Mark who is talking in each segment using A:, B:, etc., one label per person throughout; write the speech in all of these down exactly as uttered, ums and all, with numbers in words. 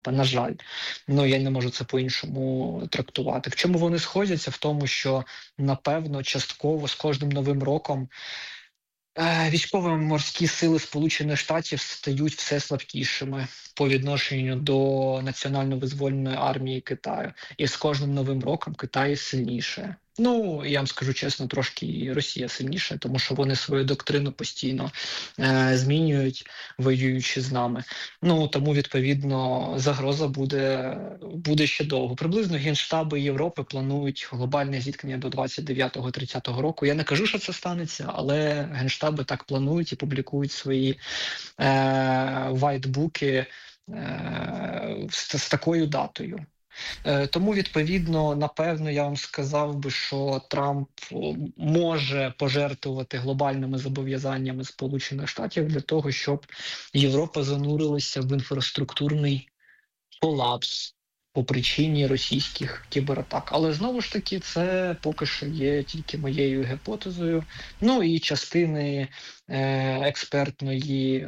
A: На жаль, ну я не можу це по-іншому трактувати. В чому вони сходяться? В тому, що напевно частково з кожним новим роком е, військово-морські сили Сполучених Штатів стають все слабкішими по відношенню до національно-визвольної армії Китаю. І з кожним новим роком Китай сильніше. Ну, я вам скажу чесно, трошки і Росія сильніша, тому що вони свою доктрину постійно е, змінюють, воюючи з нами. Ну, тому, відповідно, загроза буде, буде ще довго. Приблизно Генштаби Європи планують глобальне зіткнення до двадцять дев'ятого-тридцятого року. Я не кажу, що це станеться, але Генштаби так планують і публікують свої е, вайтбуки е, з, з такою датою. Тому, відповідно, напевно, я вам сказав би, що Трамп може пожертвувати глобальними зобов'язаннями Сполучених Штатів для того, щоб Європа занурилася в інфраструктурний колапс по причині російських кібератак. Але, знову ж таки, це поки що є тільки моєю гіпотезою, ну і частини е, експертної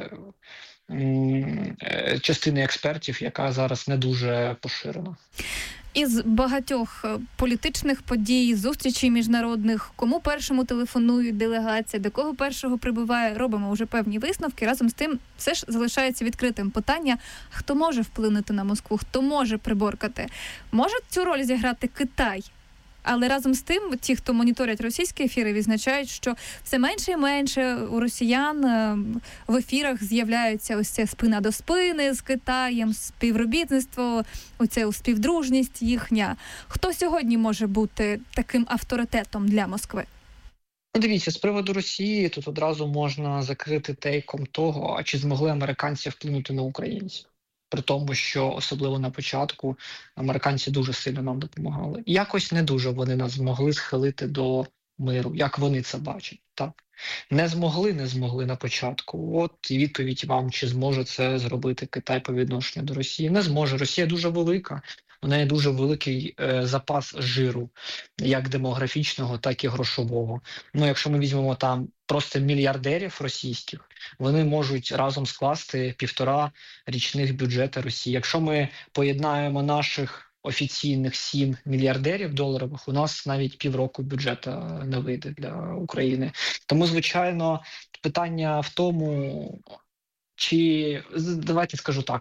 A: частини експертів, яка зараз не дуже поширена.
B: Із багатьох політичних подій, зустрічей міжнародних, кому першому телефонують делегація, до кого першого прибуває, робимо вже певні висновки. Разом з тим, все ж залишається відкритим питання, хто може вплинути на Москву, хто може приборкати. Може цю роль зіграти Китай? Але разом з тим, ті, хто моніторять російські ефіри, відзначають, що все менше і менше у росіян в ефірах з'являються ось ця спина до спини з Китаєм, співробітництво, оця співдружність їхня. Хто сьогодні може бути таким авторитетом для Москви?
A: Дивіться, з приводу Росії тут одразу можна закрити тейком того, а чи змогли американці вплинути на українців. При тому, що особливо на початку американці дуже сильно нам допомагали. Якось не дуже вони нас змогли схилити до миру, як вони це бачать. Так? Не змогли, не змогли на початку. От і відповідь вам, чи зможе це зробити Китай по відношенню до Росії. Не зможе. Росія дуже велика. У неї дуже великий е, запас жиру, як демографічного, так і грошового. Ну, якщо ми візьмемо там просто мільярдерів російських, вони можуть разом скласти півтора річних бюджету Росії. Якщо ми поєднаємо наших офіційних сім мільярдерів доларових, у нас навіть півроку бюджету не вийде для України. Тому, звичайно, питання в тому, чи, давайте скажу так,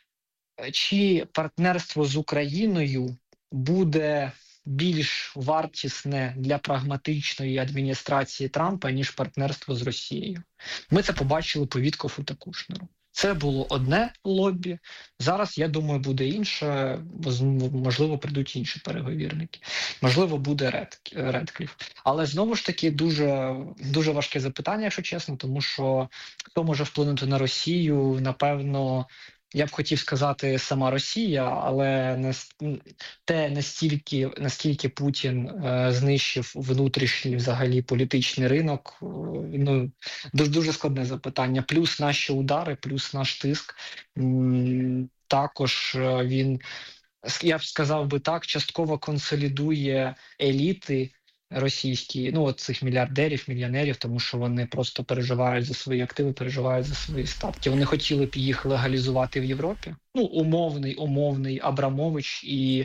A: чи партнерство з Україною буде більш вартісне для прагматичної адміністрації Трампа, ніж партнерство з Росією. Ми це побачили по Віткофу та Кушнеру. Це було одне лобі, зараз, я думаю, буде інше, можливо, прийдуть інші переговірники, можливо, буде Редкліф. Але, знову ж таки, дуже, дуже важке запитання, якщо чесно, тому що хто може вплинути на Росію, напевно, я б хотів сказати сама Росія, але не те настільки, наскільки Путін е, знищив внутрішній взагалі політичний ринок, е, ну дуже дуже складне запитання. Плюс наші удари, плюс наш тиск. М, також е, він, я б сказав би так, частково консолідує еліти російські, ну от цих мільярдерів, мільйонерів, тому що вони просто переживають за свої активи, переживають за свої статки. Вони хотіли б їх легалізувати в Європі. Ну, умовний, умовний Абрамович і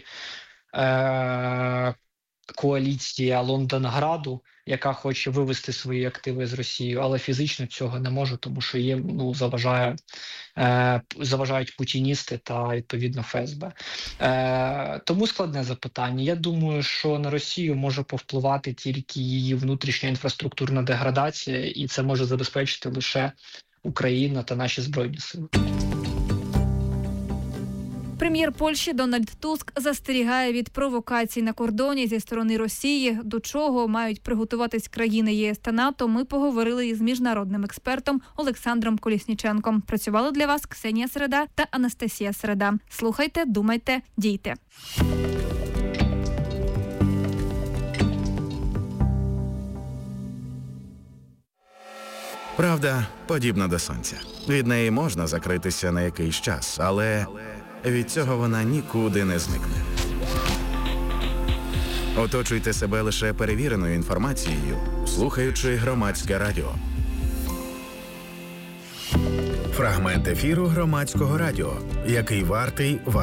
A: е- коаліція Лондонграду, яка хоче вивести свої активи з Росії, але фізично цього не може, тому що їм ну, заважає, е, заважають путіністи та, відповідно, ФСБ. Е, тому складне запитання. Я думаю, що на Росію може повпливати тільки її внутрішня інфраструктурна деградація, і це може забезпечити лише Україна та наші Збройні Сили.
B: Прем'єр Польщі Дональд Туск застерігає від провокацій на кордоні зі сторони Росії, до чого мають приготуватись країни ЄС та НАТО. Ми поговорили із міжнародним експертом Олександром Колісніченком. Працювали для вас Ксенія Середа та Анастасія Середа. Слухайте, думайте, дійте.
C: Правда подібна до сонця. Від неї можна закритися на якийсь час, але від цього вона нікуди не зникне. Оточуйте себе лише перевіреною інформацією, слухаючи Громадське радіо. Фрагмент ефіру Громадського радіо, який вартий